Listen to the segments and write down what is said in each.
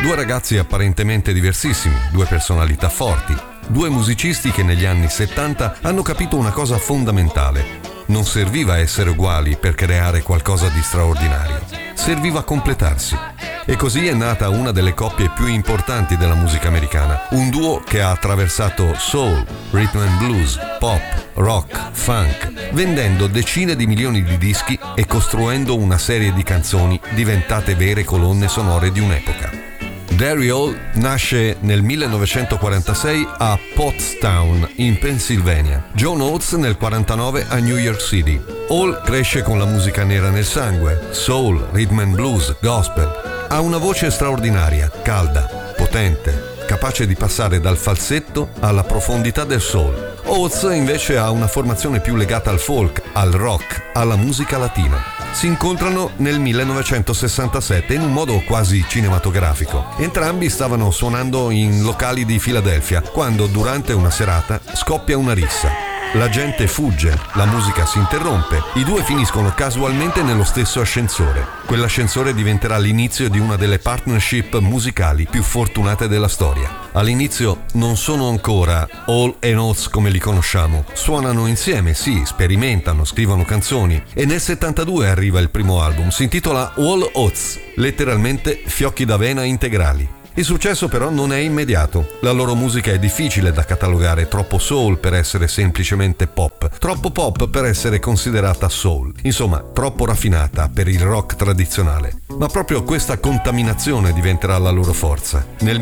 Due ragazzi apparentemente diversissimi, due personalità forti, due musicisti che negli anni 70 hanno capito una cosa fondamentale. Non serviva essere uguali per creare qualcosa di straordinario, serviva completarsi. E così è nata una delle coppie più importanti della musica americana, un duo che ha attraversato soul, rhythm and blues, pop, rock, funk, vendendo decine di milioni di dischi e costruendo una serie di canzoni diventate vere colonne sonore di un'epoca. Derry Hall nasce nel 1946 a Pottstown, in Pennsylvania. John Oates nel 1949 a New York City. Hall cresce con la musica nera nel sangue, soul, rhythm and blues, gospel. Ha una voce straordinaria, calda, potente, capace di passare dal falsetto alla profondità del soul. Oates invece ha una formazione più legata al folk, al rock, alla musica latina. Si incontrano nel 1967 in un modo quasi cinematografico. Entrambi stavano suonando in locali di Filadelfia quando durante una serata scoppia una rissa. La gente fugge, la musica si interrompe, i due finiscono casualmente nello stesso ascensore. Quell'ascensore diventerà l'inizio di una delle partnership musicali più fortunate della storia. All'inizio non sono ancora Hall e Oates come li conosciamo. Suonano insieme, sì, sperimentano, scrivono canzoni e nel 72 arriva il primo album, si intitola All Oates, letteralmente fiocchi d'avena integrali. Il successo però non è immediato. La loro musica è difficile da catalogare, troppo soul per essere semplicemente pop, troppo pop per essere considerata soul, insomma troppo raffinata per il rock tradizionale. Ma proprio questa contaminazione diventerà la loro forza. Nel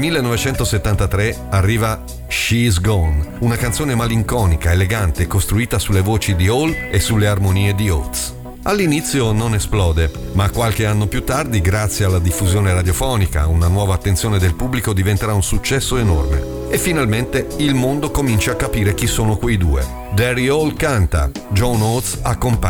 1973 arriva She's Gone, una canzone malinconica, elegante, costruita sulle voci di Hall e sulle armonie di Oates. All'inizio non esplode, ma qualche anno più tardi, grazie alla diffusione radiofonica, una nuova attenzione del pubblico diventerà un successo enorme. E finalmente il mondo comincia a capire chi sono quei due. Derry Hall canta, John Oates accompagna.